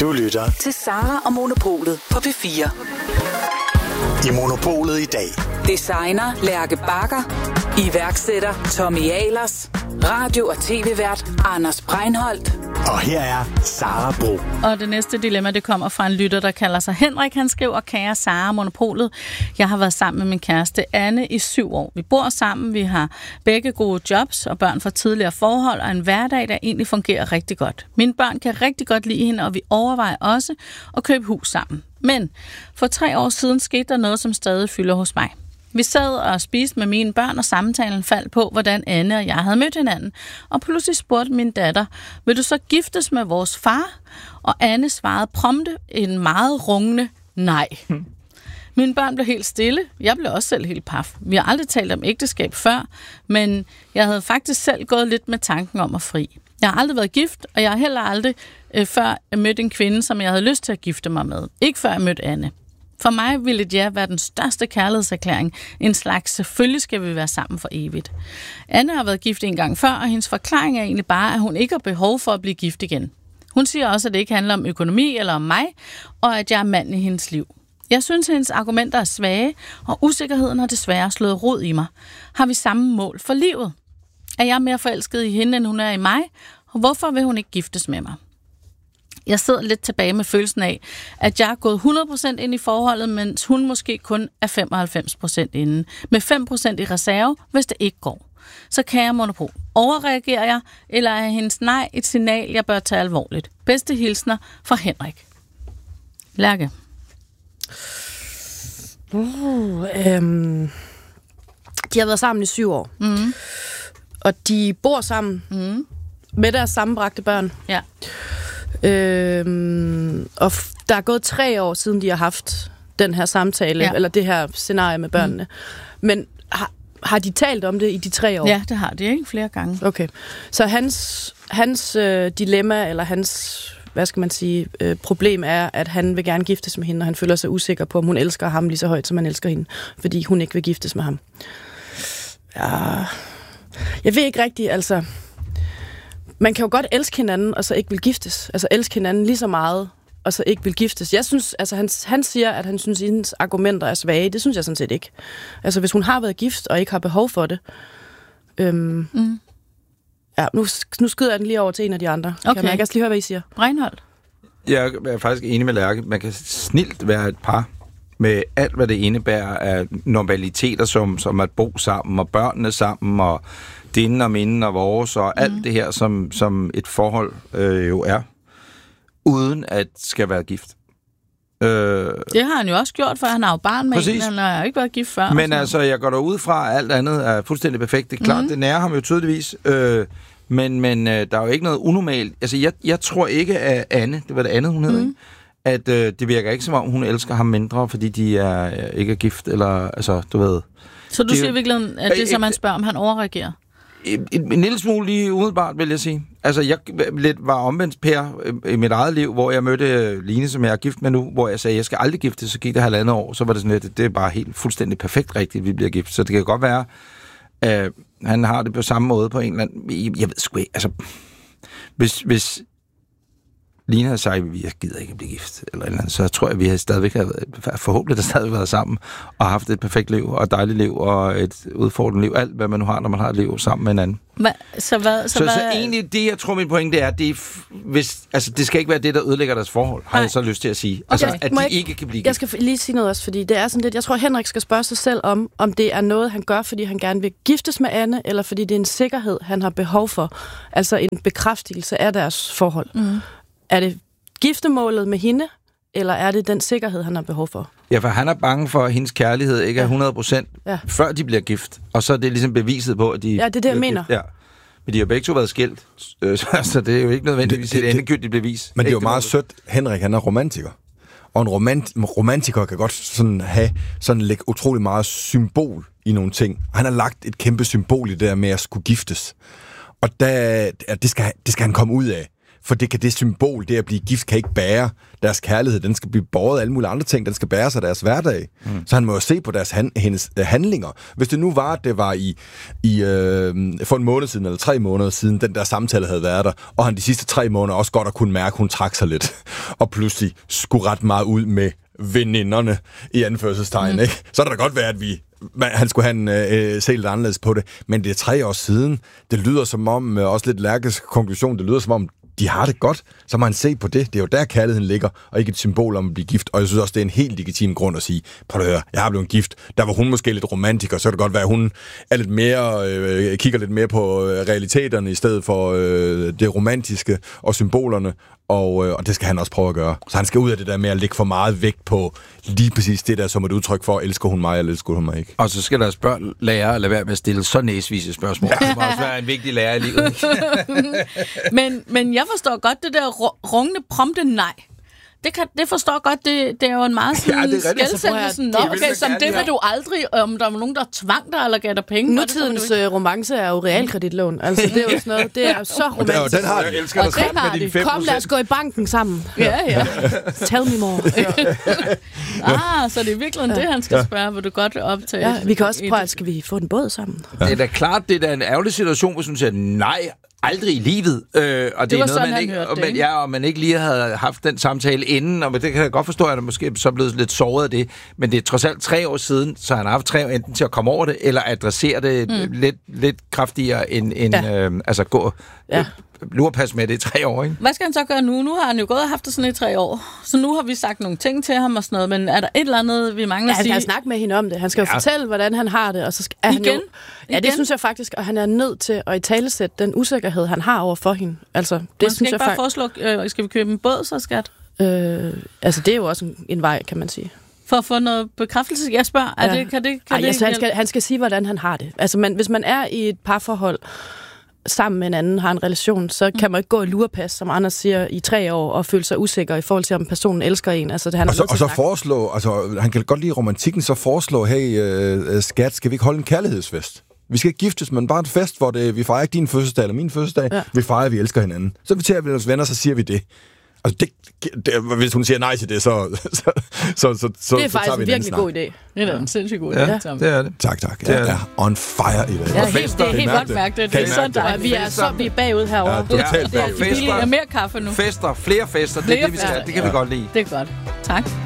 Du lytter til Sara og Monopolet på P4. I Monopolet i dag. Designer Lærke Bagger. Iværksætter Tommy Ahlers. Radio- og tv-vært Anders Breinholt. Og her er Sara Bro. Og det næste dilemma, det kommer fra en lytter, der kalder sig Henrik. Han skriver: kære Sara, Monopolet. Jeg har været sammen med min kæreste Anne i 7 år. Vi bor sammen, vi har begge gode jobs og børn fra tidligere forhold, og en hverdag, der egentlig fungerer rigtig godt. Mine børn kan rigtig godt lide hende, og vi overvejer også at købe hus sammen. Men for 3 år siden skete der noget, som stadig fylder hos mig. Vi sad og spiste med mine børn, og samtalen faldt på, hvordan Anne og jeg havde mødt hinanden. Og pludselig spurgte min datter: vil du så giftes med vores far? Og Anne svarede prompte en meget rungende nej. Mine børn blev helt stille. Jeg blev også selv helt paf. Vi har aldrig talt om ægteskab før, men jeg havde faktisk selv gået lidt med tanken om at fri. Jeg har aldrig været gift, og jeg har heller aldrig før mødt en kvinde, som jeg havde lyst til at gifte mig med. Ikke før jeg mødte Anne. For mig ville et ja være den største kærlighedserklæring. En slags selvfølgelig skal vi være sammen for evigt. Anne har været gift en gang før, og hendes forklaring er egentlig bare, at hun ikke har behov for at blive gift igen. Hun siger også, at det ikke handler om økonomi eller om mig, og at jeg er manden i hendes liv. Jeg synes, at hendes argumenter er svage, og usikkerheden har desværre slået rod i mig. Har vi samme mål for livet? Er jeg mere forelsket i hende, end hun er i mig? Og hvorfor vil hun ikke giftes med mig? Jeg sidder lidt tilbage med følelsen af, at jeg er gået 100% ind i forholdet, mens hun måske kun er 95% inde. Med 5% i reserve, hvis det ikke går. Så kære Monopol, overreagerer jeg, eller er hendes nej et signal, jeg bør tage alvorligt? Bedste hilsner fra Henrik. Lærke. De har været sammen i 7 år. Mm. Og de bor sammen med deres sammenbragte børn. Ja. Og der er gået 3 år siden, de har haft den her samtale, eller det her scenarie med børnene. Men har de talt om det i de 3 år? Ja, det har de, ikke? Flere gange. Okay. Så hans dilemma, eller hans, hvad skal man sige, problem er, at han vil gerne giftes med hende, og han føler sig usikker på, om hun elsker ham lige så højt, som han elsker hende, fordi hun ikke vil giftes med ham. Ja, jeg ved ikke rigtigt, altså. Man kan jo godt elske hinanden, og så ikke vil giftes. Altså elske hinanden lige så meget, og så ikke vil giftes. Jeg synes, altså han siger, at han synes, at hendes argumenter er svage. Det synes jeg sådan set ikke. Altså hvis hun har været gift, og ikke har behov for det. Ja, nu skyder jeg den lige over til en af de andre. Okay. Kan man ikke også lige høre, hvad I siger? Breinholt. Jeg er faktisk enig med Lærke. Man kan snilt være et par med alt, hvad det indebærer af normaliteter, som at bo sammen, og børnene sammen, og dine og mine og vores, og alt det her, som et forhold jo er, uden at skal være gift. Det har han jo også gjort, for han har jo barn med præcis. En, han har ikke været gift før. Men altså, jeg går derud fra, at alt andet er fuldstændig perfekt. Det er klart, det nærer ham jo tydeligvis. Men der er jo ikke noget unormalt. Altså, jeg tror ikke, at Anne, det var det andet, hun hed, ikke? At det virker ikke som om, hun elsker ham mindre, fordi de ikke er gift, eller, altså, du ved. Så du siger virkelig, at det, som han spørger, om han overreagerer? En lille smule lige umiddelbart, vil jeg sige. Altså, jeg lidt var omvendt Per i mit eget liv, hvor jeg mødte Line, som jeg er gift med nu, hvor jeg sagde, jeg skal aldrig gifte, så gik det 1,5 år, så var det sådan lidt, det er bare helt fuldstændig perfekt rigtigt, vi bliver gift. Så det kan godt være, han har det på samme måde på en eller anden. Jeg ved sgu ikke, altså, hvis Line havde sagt, at jeg gider ikke at blive gift, eller andet, så tror jeg, at vi forhåbentlig har stadig været sammen, og haft et perfekt liv, og et dejligt liv, og et udfordrende liv. Alt, hvad man nu har, når man har et liv sammen med en anden. Så egentlig det, jeg tror, min pointe er, det skal ikke være det, der ødelægger deres forhold, har jeg så lyst til at sige. Okay. Altså, at de ikke kan blive gift. Jeg skal lige sige noget også, fordi det er sådan lidt, jeg tror, Henrik skal spørge sig selv om det er noget, han gør, fordi han gerne vil giftes med Anne, eller fordi det er en sikkerhed, han har behov for. Altså en bekræftelse af deres forhold. Er det giftemålet med hende, eller er det den sikkerhed, han har behov for? Ja, for han er bange for, at hendes kærlighed ikke er 100%, før de bliver gift. Og så er det ligesom beviset på, at de... Ja, det er det, jeg mener. Ja. Men de har begge to været skilt, så det er jo ikke nødvendigvis et endegyldigt bevis. Men det er jo meget sødt. Henrik, han er romantiker. Og en romantiker kan godt sådan lægge utrolig meget symbol i nogle ting. Han har lagt et kæmpe symbol i det der med at skulle giftes. Og det skal han komme ud af. For det symbol, det at blive gift, kan ikke bære deres kærlighed. Den skal blive båret af alle mulige andre ting. Den skal bære sig deres hverdag. Så han må jo se på hendes handlinger. Hvis det nu var, at det var for en måned siden, eller 3 måneder siden, den der samtale havde været der, og han de sidste 3 måneder også godt at kunne mærke, at hun trak sig lidt. og pludselig skulle ret meget ud med veninderne i anførselstegn, ikke? Så er det da godt være, at han skulle have se lidt anderledes på det. Men det er 3 år siden. Det lyder som om, også lidt Lærkes konklusion, det lyder som om, de har det godt, så må han se på det. Det er jo der kærligheden ligger, og ikke et symbol om at blive gift. Og jeg synes også, det er en helt legitim grund at sige, prøv at høre, jeg har blevet gift. Der var hun måske lidt romantiker, så kan det godt være, at hun er lidt mere, kigger lidt mere på realiteterne, i stedet for det romantiske og symbolerne. Og det skal han også prøve at gøre. Så han skal ud af det der med at lægge for meget vægt på lige præcis det der som et udtryk for, elsker hun mig, eller elsker hun mig ikke. Og så skal deres børn lære at lade være med at stille så næsvise spørgsmål. Ja. Det må også være en vigtig lærer i livet. men jeg forstår godt det der rungende prompte nej. Det forstår godt, det er jo en meget sådan skældsættelse. Okay, som det vil du aldrig, om der var nogen, der tvang dig eller gav dig penge. Nutidens romance er jo realkreditlån. Altså, det er jo sådan noget, det er så romantisk. Den har jeg elsker dig sammen med dine 5%. Kom, lad os gå i banken sammen. Ja. Tell me more. Så det er virkelig det, han skal spørge, hvor du godt vil optage. Ja, vi kan også prøve, skal vi få en båd sammen? Ja. Det er da klart, det er da en ærgerlig situation, hvis hun siger nej, aldrig i livet. Og det var er noget, sådan, man ikke, og man ikke lige havde haft den samtale inden, og det kan jeg godt forstå, at han måske så blevet lidt såret af det, men det er trods alt 3 år siden, så han har haft 3 år enten til at komme over det, eller adressere det lidt kraftigere end altså gå... lurpas med det i 3 år, ikke? Hvad skal han så gøre nu? Nu har han jo gået og haft det sådan i 3 år. Så nu har vi sagt nogle ting til ham og sådan noget, men er der et eller andet, vi mangler at sige? Han skal snakke med hende om det. Han skal jo fortælle, hvordan han har det, og så er han jo... Ja, det synes jeg faktisk, og han er nødt til at italesætte den usikkerhed, han har over for hende. Altså, det synes jeg bare foreslå, skal vi købe en båd, så skat? Altså, det er jo også en vej, kan man sige. For at få noget bekræftelse? Jeg spørger, han skal sige, hvordan han har det. Altså, hvis man er i et parforhold, sammen med en anden, har en relation, så kan man ikke gå i lurepas, som Anders siger, i 3 år, og føle sig usikker i forhold til, om personen elsker en. Altså, han og så foreslå, altså han kan godt lide romantikken, så foreslå, hey, skat, skal vi ikke holde en kærlighedsfest? Vi skal ikke giftes, men bare en fest, hvor vi fejrer ikke din fødselsdag eller min fødselsdag. Ja. Vi fejrer, at vi elsker hinanden. Så inviterer vi vores venner, så siger vi det. Altså, hvis hun siger nej til det, så det er faktisk en virkelig god idé. Det er en sindssygt god idé. Ja, det er det. Tak. Jeg er on fire i dag. Ja, det er helt godt mærket. Det er så dejligt. Vi er bagud herovre. Ja, det er mere kaffe nu. Flere fester. Det er det, vi skal. Det kan vi godt lide. Det er godt. Tak.